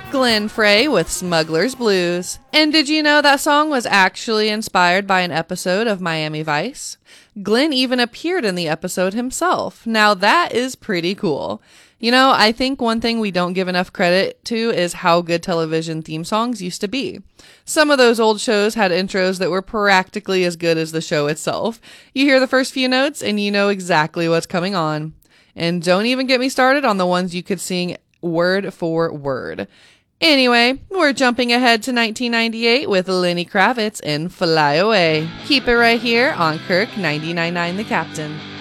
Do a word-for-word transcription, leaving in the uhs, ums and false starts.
Glenn Frey with Smuggler's Blues. And did you know that song was actually inspired by an episode of Miami Vice? Glenn even appeared in the episode himself. Now that is pretty cool. You know, I think one thing we don't give enough credit to is how good television theme songs used to be. Some of those old shows had intros that were practically as good as the show itself. You hear the first few notes and you know exactly what's coming on. And don't even get me started on the ones you could sing word for word. Anyway, we're jumping ahead to nineteen ninety-eight with Lenny Kravitz in Fly Away. Keep it right here on Kirk ninety-nine point nine The Captain.